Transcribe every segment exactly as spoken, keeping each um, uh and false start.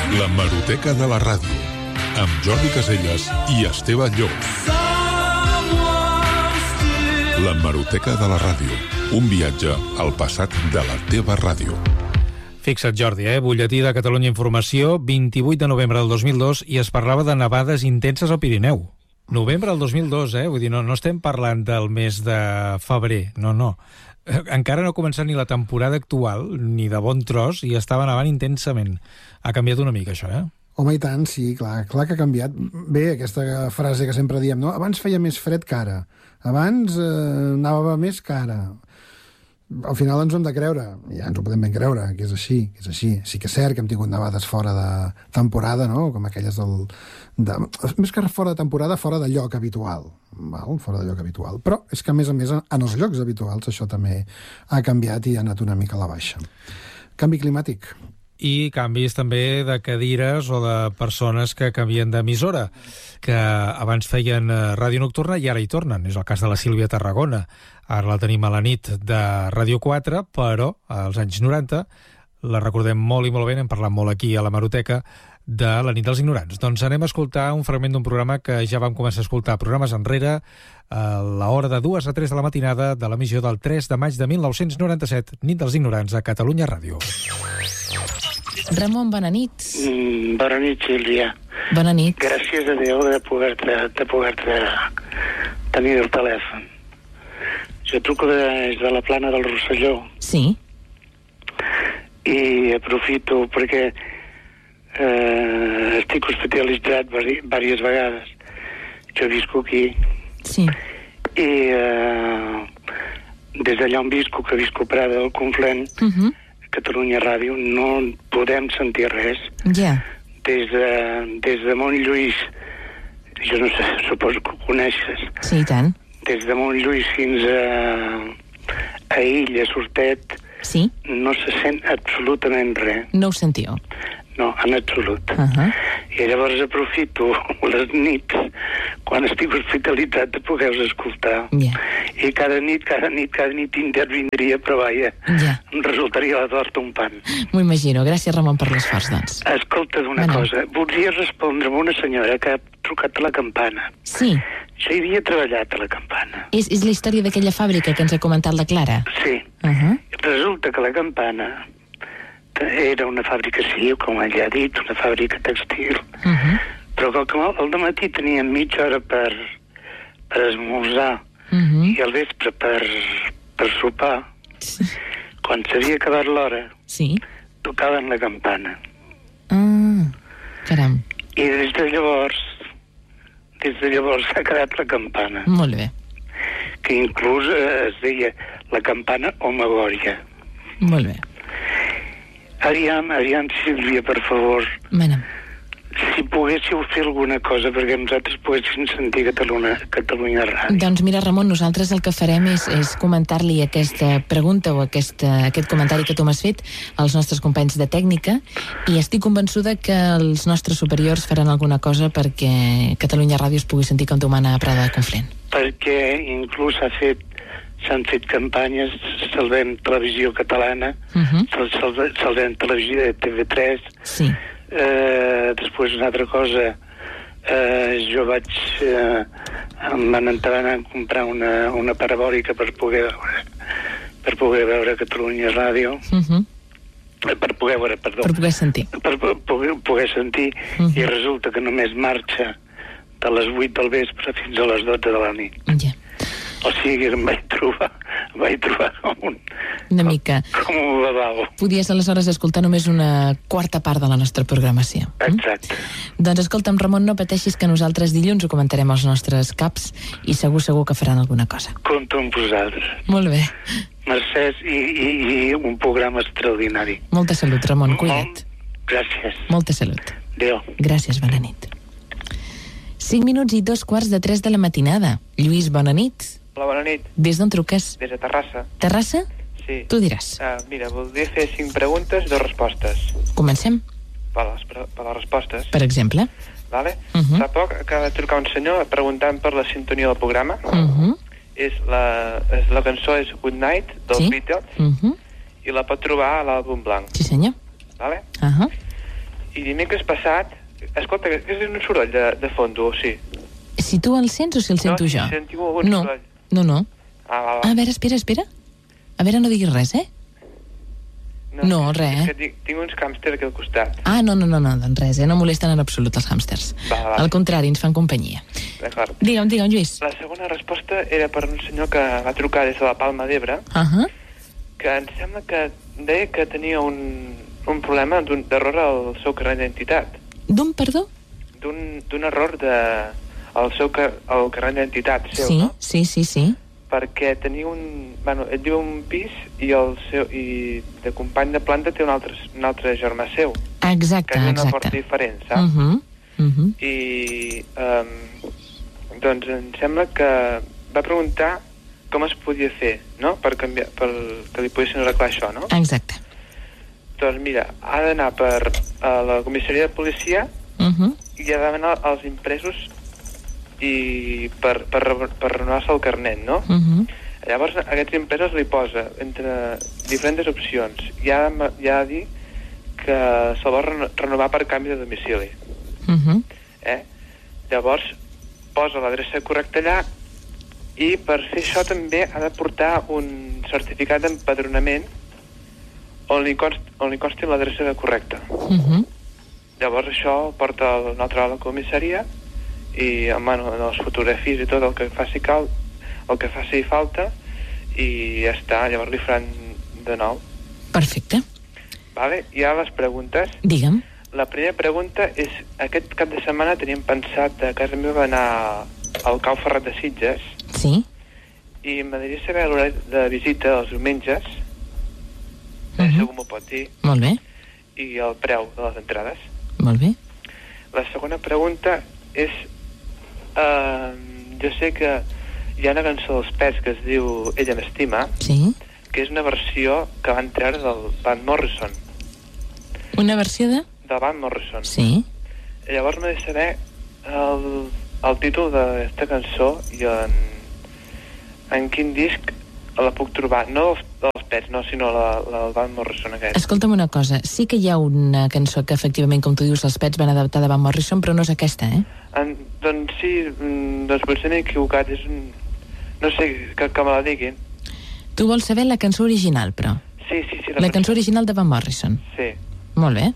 L'hemeroteca de la ràdio, amb Jordi Casellas i Esteve Llop. L'hemeroteca de la ràdio, un viatge al passat de la teva ràdio. Fixa't, Jordi, eh? Butlletí de Catalunya Informació, vint-i-vuit de novembre del dos mil dos, i es parlava de nevades intenses al Pirineu. Novembre del dos mil dos, eh? Vull dir, no, no estem parlant del mes de febrer, no, no. Encara no ha començat ni la temporada actual, ni de bon tros, i estava nevant intensament. Ha canviat una mica, això, eh? Home, i tant, sí, clar, clar que ha canviat. Bé, aquesta frase que sempre diem, no? Abans feia més fred que ara. Abans eh, anava més que ara. Al final ens ho hem de creure, ja ens ho podem ben creure, que és així, que és així. Sí que és cert que hem tingut nevades fora de temporada, no? Com aquelles del... De, més que fora de temporada, fora de lloc habitual. Val? Fora de lloc habitual. Però és que, a més a més, en els llocs habituals això també ha canviat i ha anat una mica a la baixa. Canvi climàtic. I canvis també de cadires o de persones que canvien d'emissora, que abans feien ràdio nocturna i ara hi tornen. És el cas de la Sílvia Tarragona. Ara la tenim a la nit de Ràdio quatre, però als anys noranta la recordem molt i molt bé, hem parlat molt aquí a l'hemeroteca de la nit dels ignorants. Doncs anem a escoltar un fragment d'un programa que ja vam començar a escoltar programes enrere, a l'hora de dues a tres de la matinada de l'emissió del tres de maig de mil nou-cents noranta-set, Nit dels Ignorants, a Catalunya Ràdio. Ramon, bona nit. Mm, bona nit, Sílvia. Bona nit. Gràcies a Déu de poder-te de poder-te tenir el telèfon. Jo truco des de la plana del Rosselló. Sí. I aprofito perquè eh, estic hospitalitzat diverses vegades. Jo visco aquí. Sí. I eh, des d'allà on visco, que visco a Prada del Conflent, uh -huh. Catalunya Ràdio, no podem sentir res. Ja. Yeah. Des de, des de Montlluís, jo no sé, suposo que ho coneixes. Sí, i tant. Des de Montlluís fins a, a Illa, Sortet, sí. No se sent absolutament res. No ho sentiu? No, en absolut. Uh -huh. I llavors aprofito les nits, quan estic hospitalitzat, de poder-vos escoltar. Yeah. I cada nit, cada nit, cada nit intervindria, però vaja, yeah. em resultaria la torta un pan. M'ho imagino. Gràcies, Ramon, per l'esforç, doncs. Escolta una bueno. cosa. Voldria respondre a una senyora que ha trucat a la campana. Sí. Jo hi havia treballat a la campana. És, és la història d'aquella fàbrica que ens ha comentat la Clara? Sí. Uh -huh. Resulta que la campana era una fàbrica, sí, com ella ha dit, una fàbrica textil. Uh -huh. Però com que al dematí tenien mitja hora per, per esmorzar uh -huh. i al vespre per, per sopar, sí. Quan s'havia acabat l'hora, sí. Tocaven la campana. Ah, caram. I des de llavors, des de llavors s'ha quedat la campana. Molt bé. Que inclús eh, es deia la campana o Magòria. Molt bé. Aviam, aviam, Sílvia, per favor. Mena. Si poguéssiu fer alguna cosa perquè nosaltres poguéssim sentir Catalunya, Catalunya Ràdio. Doncs mira, Ramon, nosaltres el que farem és, és comentar-li aquesta pregunta o aquesta, aquest comentari que tu m'has fet als nostres companys de tècnica, i estic convençuda que els nostres superiors faran alguna cosa perquè Catalunya Ràdio es pugui sentir com tu mana a Prada de Conflent. Perquè inclús s'ha fet s'han fet campanyes, Salvem Televisió Catalana, uh-huh. Salvem, Salvem Televisió de T V tres, sí. eh, després una altra cosa, eh, jo vaig eh, em van entrar a comprar una, una parabòlica per poder veure, per poder veure Catalunya Ràdio, uh-huh. per poder veure, perdó, per poder sentir, per poder, poder sentir uh-huh. I resulta que només marxa de les vuit del vespre fins a les dotze de la nit. Ja. Yeah. O sigui que em vaig trobar, em vaig trobar com un... Una mica. Com, com un babau. Podies aleshores escoltar només una quarta part de la nostra programació. Exacte. Mm? Doncs escolta'm, Ramon, no pateixis que nosaltres dilluns ho comentarem als nostres caps i segur, segur que faran alguna cosa. Compto amb vosaltres. Molt bé. Mercès i, i, i un programa extraordinari. Molta salut, Ramon, cuida't. Molt, gràcies. Molta salut. Adéu. Gràcies, bona nit. Cinc minuts i dos quarts de tres de la matinada. Lluís, bona nit. Hola, bona nit. Des d'on truques? Des de Terrassa. Terrassa? Sí. Tu diràs. Uh, mira, voldria fer cinc preguntes i dos respostes. Comencem. Per les, per les respostes. Per exemple? Vale. Uh -huh. Fa poc acaba de trucar un senyor preguntant per la sintonia del programa. Uh -huh. és la, és, la cançó és Good Night, dels sí? Beatles, uh -huh. i la pot trobar a l'àlbum blanc. Sí, senyor. Vale? Uh -huh. I dimecres passat... Escolta, que és un soroll de, de fondo, o sí? Si tu el sents o si el sento no, jo? No, si sentiu algun no. soroll. No, no. Ah, va, va. A veure, espera, espera. A veure, no diguis res, eh? No, no res. És que tinc, tinc uns hàmsters aquí al costat. Ah, no, no, no, no, doncs res, eh? No molesten en absolut els hàmsters. Va, va. Al contrari, ens fan companyia. D'acord. Digue'm, digue'm, Lluís. La segona resposta era per un senyor que va trucar des de la Palma d'Ebre, Uh -huh. que em sembla que deia que tenia un, un problema d'error al seu carnet d'identitat. D'un, perdó? D'un error de, al seu al carnet d'identitat seu, sí, no? Sí, sí, sí. Perquè tenia un... Bueno, ell viu un pis i el seu i de company de planta té un altre, un altre germà seu. Exacte, que és una exacte. porta diferent, saps? Uh -huh, uh -huh. I um, doncs em sembla que va preguntar com es podia fer, no?, per canviar, per que li poguessin arreglar això, no? Exacte. Doncs mira, ha d'anar per a la comissaria de policia Uh -huh. i ha d'anar als impresos i per, per, per renovar-se el carnet, no? Uh -huh. Llavors, a aquests impresos li posa entre diferents opcions. I ha, hi ha de dir que se'l vol reno renovar per canvi de domicili. Uh -huh. Eh? Llavors, posa l'adreça correcta allà i per fer això també ha de portar un certificat d'empadronament on li consti, on li consti l'adreça correcta. Uh -huh. Llavors això porta una altra a la comissaria i bueno, les fotografies i tot el que faci cal, el que faci falta i ja està, llavors li faran de nou. Perfecte. Vale? I ara les preguntes. Digue'm. La primera pregunta és, aquest cap de setmana teníem pensat a casa meva anar al Cau Ferrat de Sitges. Sí. I m'agradaria saber l'horari de visita els diumenges, uh -huh. segur m'ho pot dir. Molt bé. I el preu de les entrades. Molt bé. La segona pregunta és, uh, jo sé que hi ha una cançó dels Pets que es diu Ella m'estima, sí, que és una versió que van treure del Van Morrison. Una versió de? Del Van Morrison. Sí. Llavors m'he de saber el, el títol d'aquesta cançó i en, en quin disc la puc trobar. No dels, dels Pets, no, sinó la, la del Van Morrison aquest. Escolta'm una cosa, sí que hi ha una cançó que efectivament, com tu dius, els Pets van adaptar de Van Morrison, però no és aquesta, eh? En, doncs sí, doncs potser m'he equivocat, és un... No sé, que, que me la diguin. Tu vols saber la cançó original, però? Sí, sí, sí. La, la cançó original de Van Morrison. Sí. Molt bé.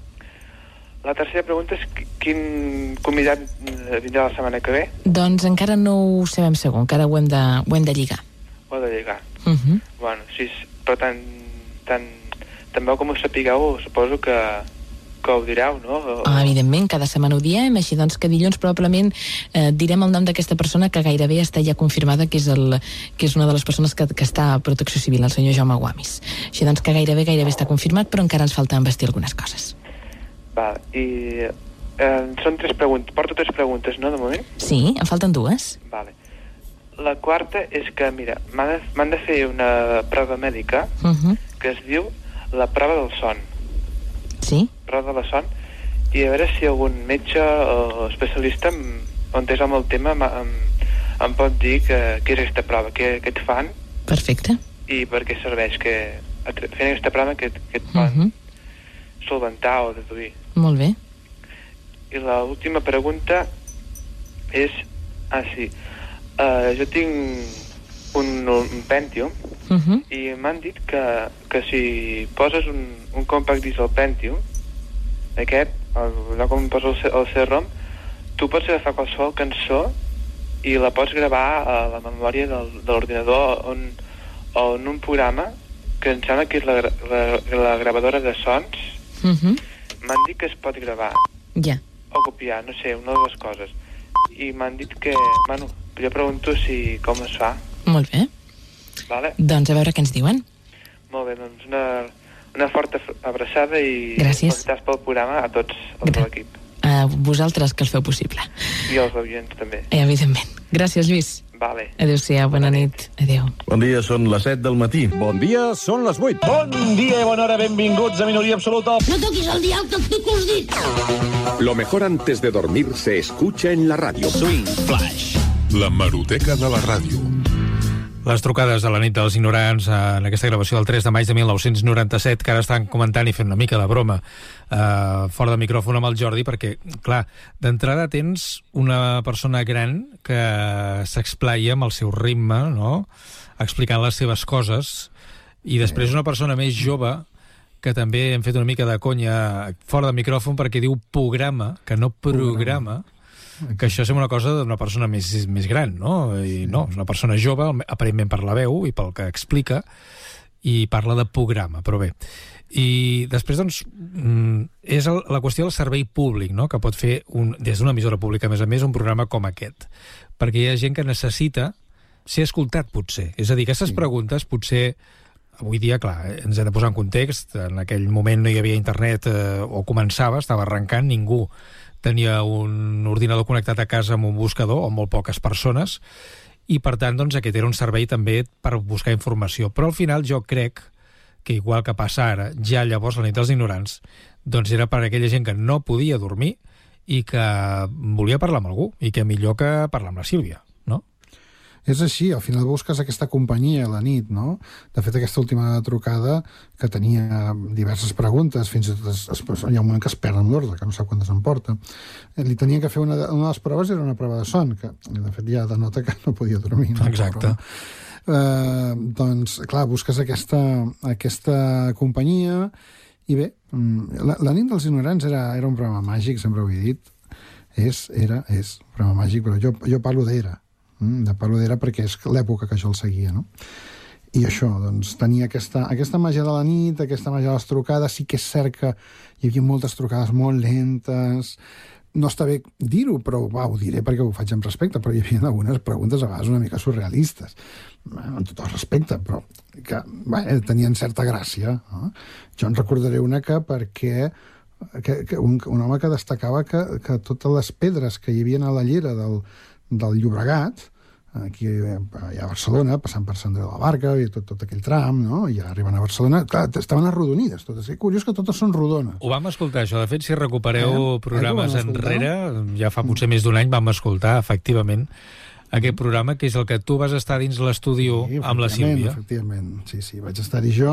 La tercera pregunta és quin convidat vindrà la setmana que ve? Doncs encara no ho sabem segur, encara ho hem de, ho hem de lligar. Ho he de lligar. Uh -huh. Bueno, sí, però tant, tant, tan bo com ho sapigueu, suposo que, que ho direu, no? O... Ah, evidentment, cada setmana ho diem, així doncs que dilluns probablement eh, direm el nom d'aquesta persona que gairebé està ja confirmada que és, el, que és una de les persones que, que està a Protecció Civil, el senyor Jaume Guamis. Així doncs que gairebé, gairebé està confirmat, però encara ens falta embastir algunes coses. Va, i eh, són tres preguntes, porto tres preguntes, no, de moment? Sí, en falten dues. Vale. La quarta és que, mira, m'han de, de fer una prova mèdica uh -huh. que es diu la prova del son. Sí? Prova de la son, i a veure si algun metge o especialista on és amb el tema em, em pot dir que, què és aquesta prova, què, què et fan. Perfecte. I per què serveix, que fent aquesta prova que, que et uh poden -huh. solventar o deduir. Molt bé. I l'última pregunta és, ah sí, uh, jo tinc un, un Pentium uh -huh. i m'han dit que, que si poses un, un compact disc al Pentium, aquest, allò com poses el, el C ROM, tu pots agafar qualsevol cançó i la pots gravar a la memòria del, de l'ordinador on, o en un programa que em sembla que és la, la, la gravadora de sons. uh -huh. M'han dit que es pot gravar ja. o copiar, no sé, una de les coses. I m'han dit que, bueno, jo pregunto si com es fa. Molt bé. Vale? Doncs a veure què ens diuen. Molt bé, doncs una, una forta abraçada i gràcies. felicitats pel programa a tots els de l'equip. A vosaltres que el feu possible. I als oients també. Eh, evidentment. Gràcies, Lluís. Vale. Adéu-siau, bona, bona nit. nit. Adéu. Bon dia, són les set del matí. Bon dia, són les vuit. Bon dia i bona hora, benvinguts a Minoria Absoluta. No toquis el dial, que et pico els dits. Lo mejor antes de dormir se escucha en la radio. Swing Flash. La hemeroteca de la ràdio. Les trucades a la nit dels ignorants en aquesta gravació del tres de maig de mil nou-cents noranta-set, que ara estan comentant i fent una mica de broma eh, fora de micròfon amb el Jordi, perquè, clar, d'entrada tens una persona gran que s'explaia amb el seu ritme, no?, explicant les seves coses, i després una persona més jove que també hem fet una mica de conya fora de micròfon perquè diu programa, que no programa, que això sembla una cosa d'una persona més, més gran, no? I no, és una persona jove, aparentment per la veu i pel que explica, i parla de programa, però bé. I després, doncs, és el, la qüestió del servei públic, no?, que pot fer un, des d'una emissora pública, a més a més, un programa com aquest. Perquè hi ha gent que necessita ser escoltat, potser. És a dir, aquestes preguntes, potser, avui dia, clar, ens hem de posar en context, en aquell moment no hi havia internet, eh, o començava, estava arrencant, ningú tenia un ordinador connectat a casa amb un buscador, o molt poques persones, i per tant, doncs, aquest era un servei també per buscar informació. Però al final jo crec que, igual que passa ara, ja llavors la nit dels ignorants, doncs era per a aquella gent que no podia dormir i que volia parlar amb algú, i que millor que parlar amb la Sílvia, no? És així, al final busques aquesta companyia a la nit, no? De fet, aquesta última trucada, que tenia diverses preguntes, fins i tot es, es, hi ha un moment que es perd en l'ordre, que no sap quantes en porta. Li tenia que fer una, una de les proves, era una prova de son, que de fet ja denota que no podia dormir. No? Exacte. Uh, doncs, clar, busques aquesta, aquesta companyia, i bé, la, la nit dels ignorants era, era un programa màgic, sempre ho he dit. És, era, és un programa màgic, però jo, jo parlo d'era. de parlo d'era perquè és l'època que jo el seguia, no? I això, doncs, tenia aquesta, aquesta màgia de la nit, aquesta màgia de les trucades. Sí que és cert que hi havia moltes trucades molt lentes. No està bé dir-ho, però va, ho diré perquè ho faig amb respecte, però hi havia algunes preguntes a vegades una mica surrealistes, amb tot el respecte, però que bé, tenien certa gràcia, no? Jo en recordaré una que perquè que, que un, un home que destacava que, que totes les pedres que hi havia a la llera del del Llobregat, aquí a Barcelona, passant per Sant Andreu de la Barca i tot, tot aquell tram, no? I arribant a Barcelona, clar, estaven arrodonides totes. És curiós que totes són rodones. Ho vam escoltar, això. De fet, si recupereu eh? programes eh, enrere, ja fa potser més d'un any, vam escoltar, efectivament, aquest programa, que és el que tu vas estar dins l'estudi sí, amb la Sílvia. Efectivament, sí, sí, vaig estar-hi jo.